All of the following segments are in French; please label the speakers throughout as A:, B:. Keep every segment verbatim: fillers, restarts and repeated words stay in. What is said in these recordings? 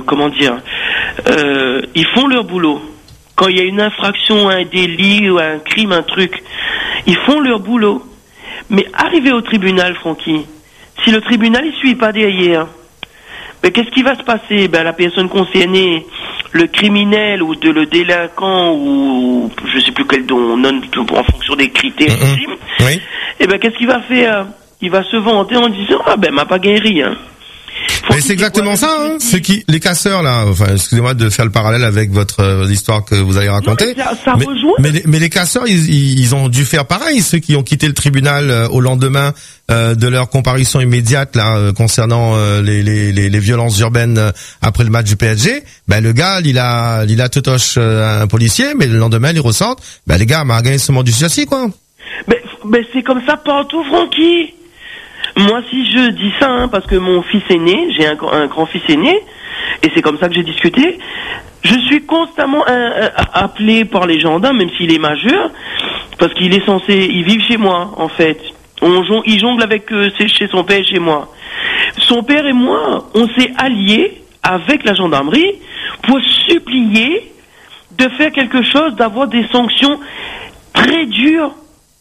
A: comment dire, euh, ils font leur boulot. Quand il y a une infraction, un délit ou un crime, un truc, ils font leur boulot. Mais arrivé au tribunal, Francky, si le tribunal il suit pas derrière, ben qu'est-ce qui va se passer? Ben la personne concernée, le criminel ou de le délinquant ou je sais plus quel don, non, en fonction des critères,
B: mmh, oui.
A: Et ben qu'est-ce qu'il va faire? Il va se vanter en disant ah ben m'a pas gagné rien.
B: Mais c'est exactement ça, hein. Ceux qui, les casseurs là, enfin, excusez-moi de faire le parallèle avec votre euh, l'histoire que vous allez raconter.
A: Non, mais ça, ça
B: mais,
A: rejoint.
B: Mais, les, mais les casseurs, ils, ils, ils ont dû faire pareil. Ceux qui ont quitté le tribunal euh, au lendemain euh, de leur comparution immédiate là euh, concernant euh, les, les, les, les violences urbaines euh, après le match du P S G. Ben le gars, il a, il a totoche euh, un policier, mais le lendemain, il ressortent. Ben les gars, m'a gagné seulement du sursis quoi.
A: Mais, mais c'est comme ça partout, Francky. Moi, si je dis ça, hein, parce que mon fils aîné, j'ai un, un grand-fils aîné, et c'est comme ça que j'ai discuté, je suis constamment un, un, appelé par les gendarmes, même s'il est majeur, parce qu'il est censé, il vit chez moi, en fait. On jongle, il jongle avec euh, chez son père et chez moi. Son père et moi, on s'est alliés avec la gendarmerie pour supplier de faire quelque chose, d'avoir des sanctions très dures.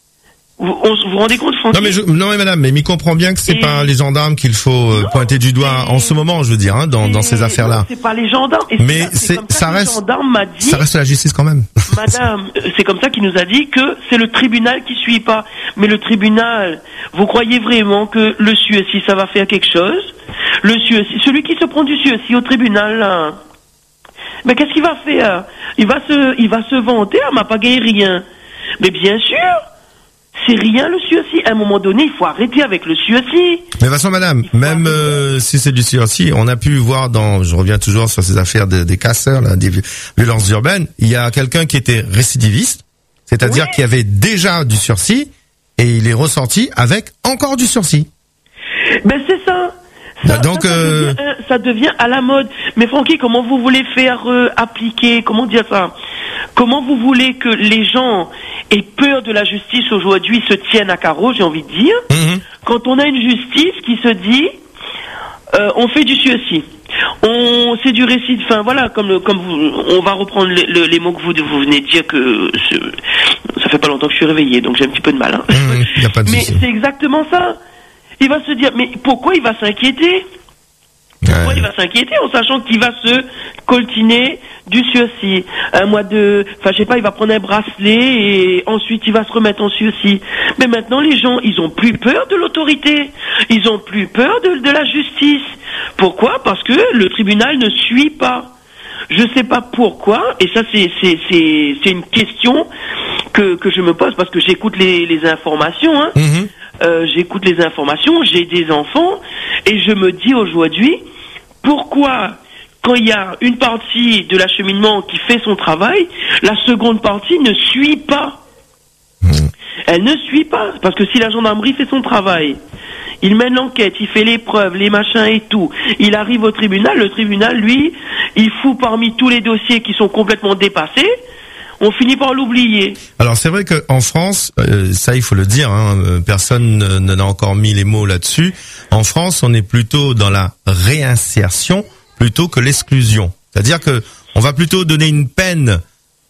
A: Vous vous, vous rendez compte, Francky?
B: Non mais je, non mais madame, mais il comprend bien que c'est et... pas les gendarmes qu'il faut euh, non, pointer du doigt en ce moment, je veux dire, hein, dans, dans ces affaires-là.
A: Non, c'est pas les gendarmes. Et
B: mais c'est,
A: c'est ça,
B: ça reste,
A: gendarme m'a dit,
B: ça reste la justice quand même.
A: Madame, c'est comme ça qu'il nous a dit que c'est le tribunal qui suit pas. Mais le tribunal, vous croyez vraiment que le S U E S I ça va faire quelque chose? Le S U E S I, celui qui se prend du S U E S I au tribunal, là, mais qu'est-ce qu'il va faire? Il va se, il va se vanter, ah, m'a pas gagné rien. Mais bien sûr. C'est rien le S U E S I. À un moment donné, il faut arrêter avec le S U E S I.
B: Mais de toute façon, madame, même euh, si c'est du S U E S I, on a pu voir dans, je reviens toujours sur ces affaires de, des casseurs, là, des violences urbaines, il y a quelqu'un qui était récidiviste, c'est-à-dire oui. qui avait déjà du sursis, et il est ressorti avec encore du sursis.
A: Ben c'est ça. Ça,
B: Donc,
A: ça, ça,
B: euh...
A: devient, ça devient à la mode. Mais Francky, comment vous voulez faire euh, appliquer, comment dire ça? Comment vous voulez que les gens aient peur de la justice aujourd'hui, se tiennent à carreau, j'ai envie de dire, mm-hmm. quand on a une justice qui se dit, euh, on fait du S U E S I, on c'est du récit, enfin voilà, comme comme vous, on va reprendre les, les, les mots que vous vous venez de dire que ce, ça fait pas longtemps que je suis réveillé, donc j'ai un petit peu de mal. Hein.
B: Mmh, y a pas de
A: mais
B: souci.
A: c'est exactement ça. Il va se dire, mais pourquoi il va s'inquiéter? Pourquoi ouais. il va s'inquiéter en sachant qu'il va se coltiner du S U E S I, un mois de, enfin je sais pas, il va prendre un bracelet et ensuite il va se remettre en S U E S I. Mais maintenant les gens, ils ont plus peur de l'autorité, ils ont plus peur de, de la justice. Pourquoi? Parce que le tribunal ne suit pas. Je sais pas pourquoi, et ça c'est c'est c'est c'est une question que que je me pose parce que j'écoute les les informations, hein. Mm-hmm. Euh, j'écoute les informations, j'ai des enfants et je me dis aujourd'hui pourquoi quand il y a une partie de l'acheminement qui fait son travail, la seconde partie ne suit pas. Mmh. Elle ne suit pas parce que si la gendarmerie fait son travail, il mène l'enquête, il fait les preuves, les machins et tout, il arrive au tribunal, le tribunal lui, il fout parmi tous les dossiers qui sont complètement dépassés. On finit par l'oublier.
B: Alors c'est vrai qu'en France, euh, ça il faut le dire, hein, personne n'a encore mis les mots là-dessus. En France, on est plutôt dans la réinsertion plutôt que l'exclusion. C'est-à-dire que on va plutôt donner une peine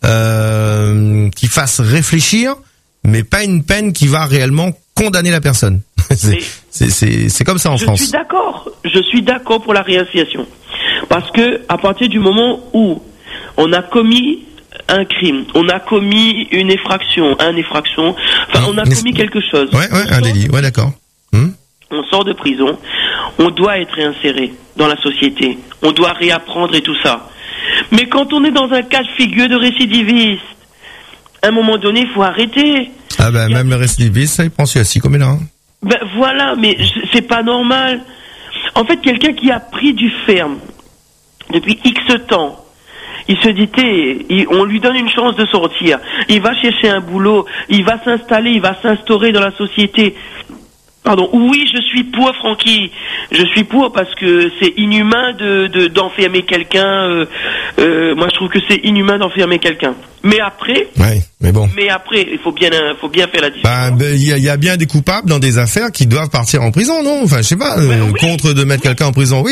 B: euh, qui fasse réfléchir, mais pas une peine qui va réellement condamner la personne. c'est, c'est, c'est, c'est comme ça en
A: je
B: France.
A: Je suis d'accord. Je suis d'accord pour la réinsertion, parce que à partir du moment où on a commis un crime, on a commis une effraction, un effraction, enfin on a commis quelque chose.
B: Ouais, ouais, un délit, ouais, d'accord. Hum.
A: On sort de prison, on doit être réinséré dans la société, on doit réapprendre et tout ça. Mais quand on est dans un cas de figure de récidiviste, à un moment donné, il faut arrêter.
B: Ah ben, même le récidiviste, ça, il pense assis comme il a.
A: Ben voilà, mais c'est pas normal. En fait, quelqu'un qui a pris du ferme depuis X temps, il se dit, il, on lui donne une chance de sortir. Il va chercher un boulot, il va s'installer, il va s'instaurer dans la société. Pardon. Oui, je suis pour, Francky. Je suis pour parce que c'est inhumain de, de d'enfermer quelqu'un. Euh, euh, moi, je trouve que c'est inhumain d'enfermer quelqu'un. Mais après.
B: Ouais, mais bon.
A: Mais après, il faut bien, faut bien faire la différence.
B: Bah, il y a, y a bien des coupables dans des affaires qui doivent partir en prison, non? Enfin, je sais pas. Euh, ben oui. Contre de mettre quelqu'un en prison, oui.